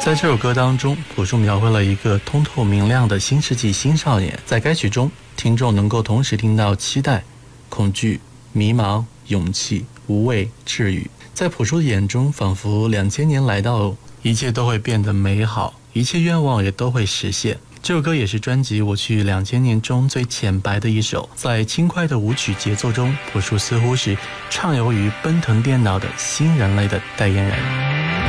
在这首歌当中，朴树描绘了一个通透明亮的新世纪新少年。在该曲中，听众能够同时听到期待、恐惧、迷茫、勇气、无畏、治愈。在朴树的眼中，仿佛2000年来到，一切都会变得美好，一切愿望也都会实现。这首歌也是专辑《我去2000年》中最浅白的一首。在轻快的舞曲节奏中，朴树似乎是畅游于奔腾电脑的新人类的代言人。